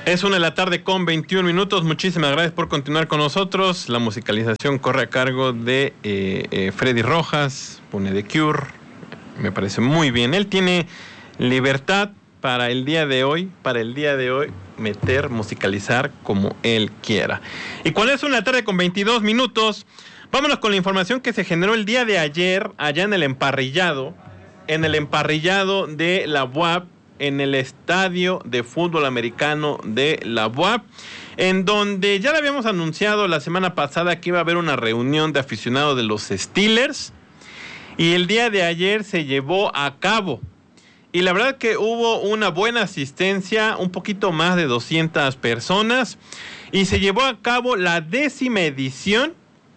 Es 1:00 con 21 minutos. Muchísimas gracias por continuar con nosotros. La musicalización corre a cargo de Freddy Rojas, pone The Cure. Me parece muy bien. Él tiene libertad para el día de hoy, musicalizar como él quiera. Y cuando es 1:00 con 22 minutos, vámonos con la información que se generó el día de ayer allá en el emparrillado de la UAP, en el estadio de fútbol americano de la UAP, en donde ya le habíamos anunciado la semana pasada que iba a haber una reunión de aficionados de los Steelers, y el día de ayer se llevó a cabo. Y la verdad que hubo una buena asistencia, un poquito más de 200 personas, y se llevó a cabo la 10ª edición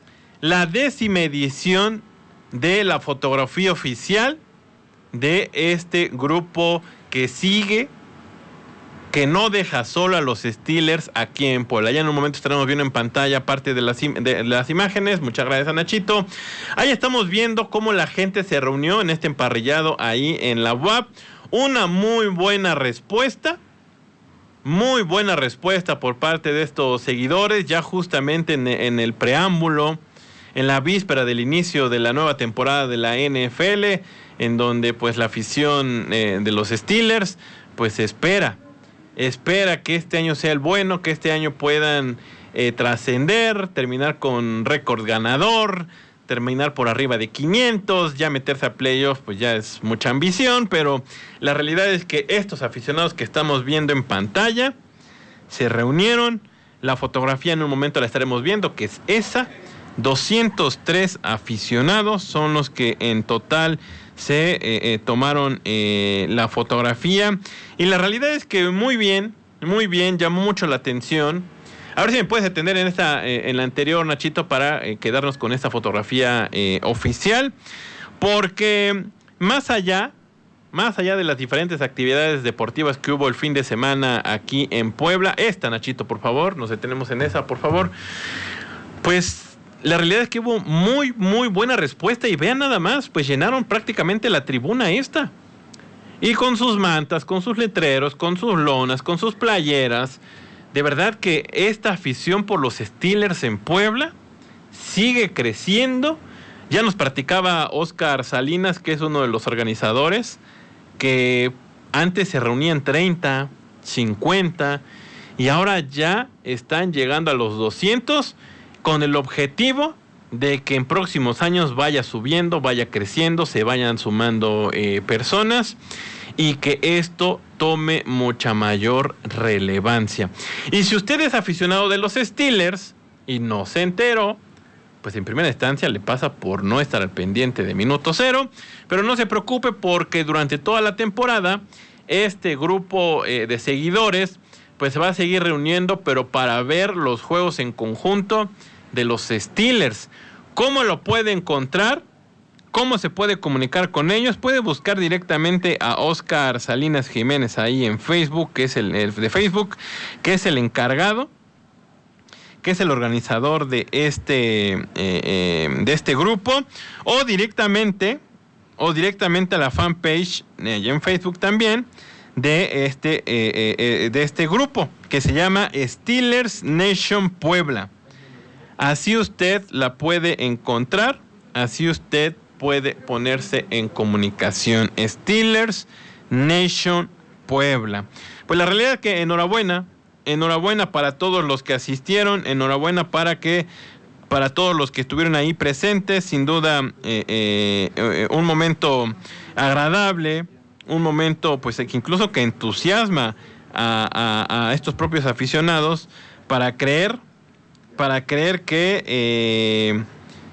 de la fotografía oficial de este grupo que sigue, que no deja solo a los Steelers aquí en Puebla. Ya en un momento estaremos viendo en pantalla parte de las imágenes. Muchas gracias a Nachito. Ahí estamos viendo cómo la gente se reunió en este emparrillado ahí en la UAP. Una muy buena respuesta por parte de estos seguidores, ya justamente en el preámbulo, en la víspera del inicio de la nueva temporada de la NFL, en donde pues la afición de los Steelers pues espera que este año sea el bueno, que este año puedan trascender, terminar con récord ganador, terminar por arriba de 500, ya meterse a playoff pues ya es mucha ambición, pero la realidad es que estos aficionados que estamos viendo en pantalla se reunieron. La fotografía en un momento la estaremos viendo, que es esa. 203 aficionados son los que en total se tomaron la fotografía, y la realidad es que muy bien, llamó mucho la atención. A ver si me puedes detener en la anterior, Nachito, para quedarnos con esta fotografía oficial, porque más allá de las diferentes actividades deportivas que hubo el fin de semana aquí en Puebla, Nachito, por favor, nos detenemos en esa, por favor. Pues la realidad es que hubo muy buena respuesta, y vean nada más, pues llenaron prácticamente la tribuna esta. Y con sus mantas, con sus letreros, con sus lonas, con sus playeras. De verdad que esta afición por los Steelers en Puebla sigue creciendo. Ya nos platicaba Oscar Salinas, que es uno de los organizadores, que antes se reunían 30, 50, y ahora ya están llegando a los 200, con el objetivo de que en próximos años vaya subiendo, vaya creciendo, se vayan sumando personas, y que esto tome mucha mayor relevancia. Y si usted es aficionado de los Steelers y no se enteró, pues en primera instancia le pasa por no estar al pendiente de Minuto Cero, pero no se preocupe, porque durante toda la temporada este grupo de seguidores pues se va a seguir reuniendo, pero para ver los juegos en conjunto de los Steelers. ¿Cómo lo puede encontrar? ¿Cómo se puede comunicar con ellos? Puede buscar directamente a Oscar Salinas Jiménez ahí en Facebook, que es el de Facebook, que es el encargado, que es el organizador de este grupo, o directamente a la fanpage en Facebook también de este grupo, que se llama Steelers Nation Puebla. Así usted la puede encontrar, así usted puede ponerse en comunicación. Steelers Nation Puebla. Pues la realidad es que enhorabuena para todos los que asistieron, enhorabuena para todos los que estuvieron ahí presentes. Sin duda un momento agradable, un momento pues que incluso que entusiasma a estos propios aficionados para creer que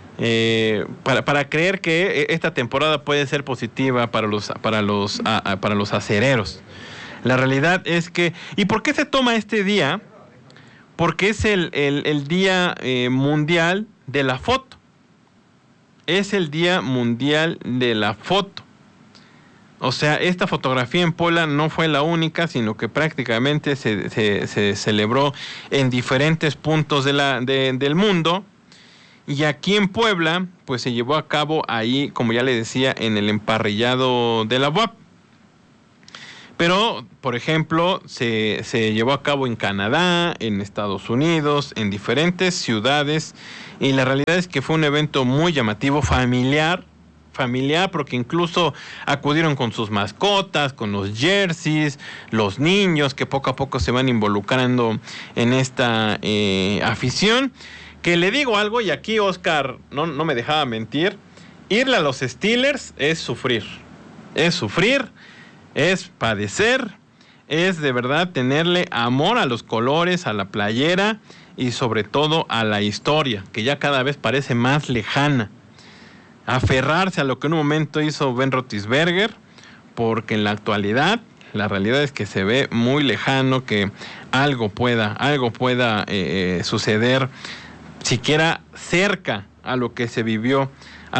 esta temporada puede ser positiva para los acereros. La realidad es que, ¿y por qué se toma este día? Porque es el día mundial de la foto. Es el día mundial de la foto. O sea, esta fotografía en Puebla no fue la única, sino que prácticamente se celebró en diferentes puntos del mundo. Y aquí en Puebla, pues se llevó a cabo ahí, como ya le decía, en el emparrillado de la UAP. Pero, por ejemplo, se llevó a cabo en Canadá, en Estados Unidos, en diferentes ciudades, y la realidad es que fue un evento muy llamativo, familiar, porque incluso acudieron con sus mascotas, con los jerseys, los niños que poco a poco se van involucrando en esta afición. Que le digo algo, y aquí Oscar no me dejaba mentir, irle a los Steelers es sufrir, es padecer, es de verdad tenerle amor a los colores, a la playera y sobre todo a la historia, que ya cada vez parece más lejana. Aferrarse a lo que en un momento hizo Ben Roethlisberger, porque en la actualidad la realidad es que se ve muy lejano que algo pueda suceder, siquiera cerca a lo que se vivió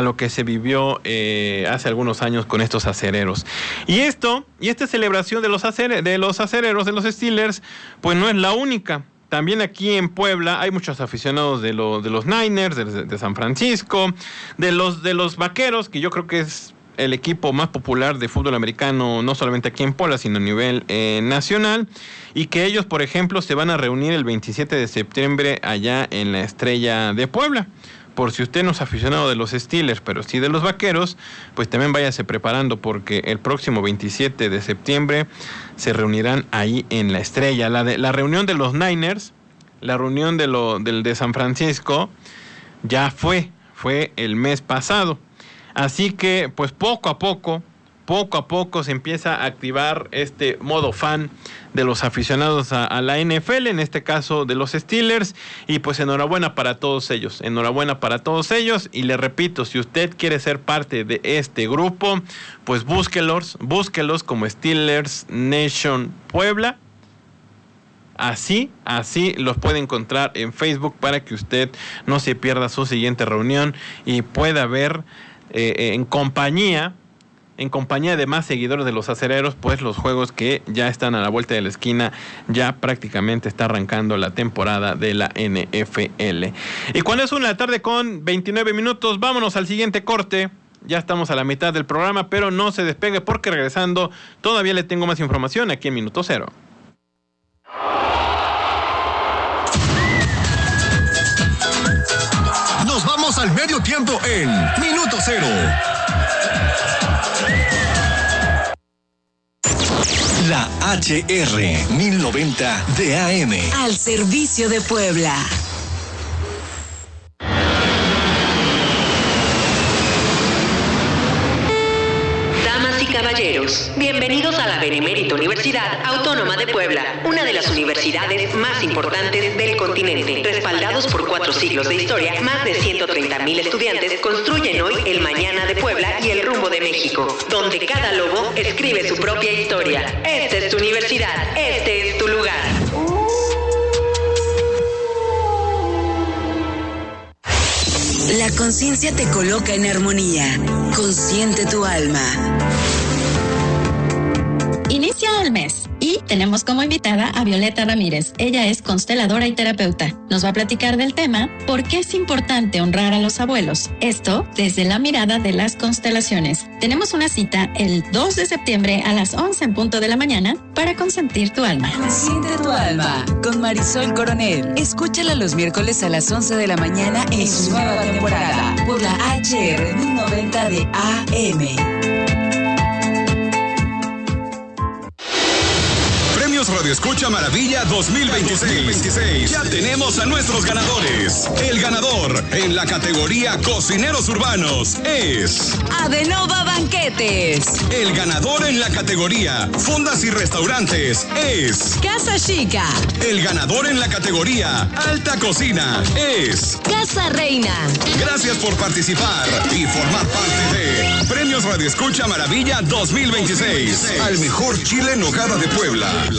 hace algunos años con estos acereros. Y esta celebración de los acereros, de los Steelers, pues no es la única. También aquí en Puebla hay muchos aficionados de los Niners, de San Francisco, de los Vaqueros, que yo creo que es el equipo más popular de fútbol americano, no solamente aquí en Puebla, sino a nivel nacional, y que ellos, por ejemplo, se van a reunir el 27 de septiembre allá en la Estrella de Puebla. Por si usted no es aficionado de los Steelers, pero sí de los Vaqueros, pues también váyase preparando, porque el próximo 27 de septiembre se reunirán ahí en la Estrella. La reunión de los Niners, la reunión de San Francisco, ya fue el mes pasado. Así que, pues poco a poco se empieza a activar este modo fan de los aficionados a la NFL, en este caso de los Steelers, y pues enhorabuena para todos ellos, y le repito, si usted quiere ser parte de este grupo, pues búsquelos como Steelers Nation Puebla. Así los puede encontrar en Facebook para que usted no se pierda su siguiente reunión y pueda ver en compañía de más seguidores de los acereros, pues los juegos que ya están a la vuelta de la esquina. Ya prácticamente está arrancando la temporada de la NFL. Y cuando es 1:29 p.m, vámonos al siguiente corte. Ya estamos a la mitad del programa, pero no se despegue, porque regresando todavía le tengo más información aquí en Minuto Cero. Nos vamos al medio tiempo en Minuto Cero. La HR 1090 de AM. Al servicio de Puebla. Damas y caballeros, bienvenidos a la Benemérita Universidad Autónoma de Puebla, una de las universidades más importantes del continente. Respaldados por 4 siglos de historia, más de 130,000 estudiantes construyen hoy el mañana de Puebla y el rumbo de México, donde cada lobo escribe su propia historia. Esta es tu universidad, este es tu lugar. La conciencia te coloca en armonía. Consciente tu alma. Inicia el mes y tenemos como invitada a Violeta Ramírez. Ella es consteladora y terapeuta. Nos va a platicar del tema ¿por qué es importante honrar a los abuelos? Esto desde la mirada de las constelaciones. Tenemos una cita el 2 de septiembre a las 11 en punto de la mañana para consentir tu alma. Consiente tu alma con Marisol Coronel. Escúchala los miércoles a las 11 de la mañana en su nueva temporada por la HR 1090 de AM. Radio Escucha Maravilla 2026. Ya tenemos a nuestros ganadores. El ganador en la categoría Cocineros Urbanos es Adenova Banquetes. El ganador en la categoría Fondas y Restaurantes es Casa Chica. El ganador en la categoría Alta Cocina es Casa Reina. Gracias por participar y formar parte de Premios Radio Escucha Maravilla 2026. Al mejor chile en nogada de Puebla.